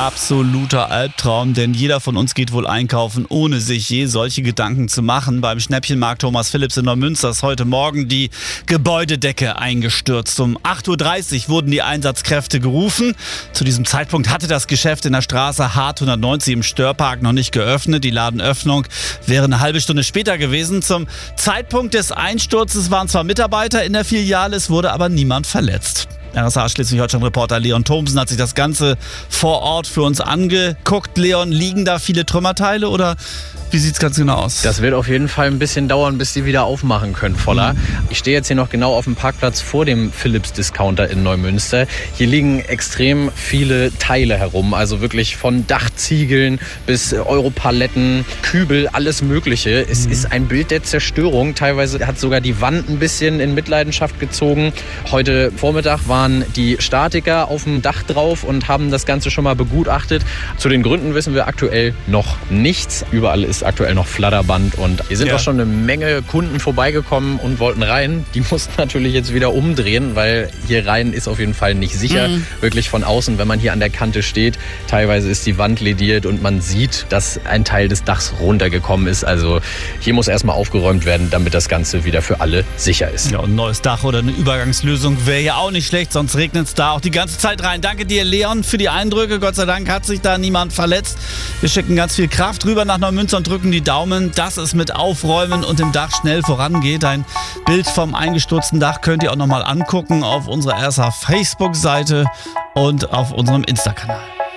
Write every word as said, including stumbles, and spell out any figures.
absoluter Albtraum, denn jeder von uns geht wohl einkaufen, ohne sich je solche Gedanken zu machen. Beim Schnäppchenmarkt Thomas Philipps in Neumünster ist heute Morgen die Gebäudedecke eingestürzt. Um acht Uhr dreißig wurden die Einsatzkräfte gerufen. Zu diesem Zeitpunkt hatte das Geschäft in der Straße Hart hundertneunzig im Störpark noch nicht geöffnet. Die Ladenöffnung wäre eine halbe Stunde später gewesen. Zum Zeitpunkt des Einsturzes waren zwar Mitarbeiter in der Filiale, es wurde aber niemand verletzt. R S A Schleswig-Holstein-Reporter Leon Thomsen hat sich das Ganze vor Ort für uns angeguckt. Leon, liegen da viele Trümmerteile oder wie sieht es ganz genau aus? Das wird auf jeden Fall ein bisschen dauern, bis die wieder aufmachen können, Voller. Mhm. Ich stehe jetzt hier noch genau auf dem Parkplatz vor dem Philips-Discounter in Neumünster. Hier liegen extrem viele Teile herum, also wirklich von Dachziegeln bis Europaletten, Kübel, alles Mögliche. Es mhm. ist ein Bild der Zerstörung. Teilweise hat sogar die Wand ein bisschen in Mitleidenschaft gezogen. Heute Vormittag waren die Statiker auf dem Dach drauf und haben das Ganze schon mal begutachtet. Zu den Gründen wissen wir aktuell noch nichts. Überall ist aktuell noch Flatterband und hier sind ja. auch schon eine Menge Kunden vorbeigekommen und wollten rein. Die mussten natürlich jetzt wieder umdrehen, weil hier rein ist auf jeden Fall nicht sicher. Mhm. Wirklich von außen, wenn man hier an der Kante steht, teilweise ist die Wand lediert und man sieht, dass ein Teil des Dachs runtergekommen ist. Also hier muss erstmal aufgeräumt werden, damit das Ganze wieder für alle sicher ist. Ja, und ein neues Dach oder eine Übergangslösung wäre ja auch nicht schlecht, sonst regnet es da auch die ganze Zeit rein. Danke dir, Leon, für die Eindrücke. Gott sei Dank hat sich da niemand verletzt. Wir schicken ganz viel Kraft rüber nach Neumünster und drücken die Daumen, dass es mit Aufräumen und dem Dach schnell vorangeht. Ein Bild vom eingestürzten Dach könnt ihr auch nochmal angucken auf unserer R S A Facebook-Seite und auf unserem Insta-Kanal.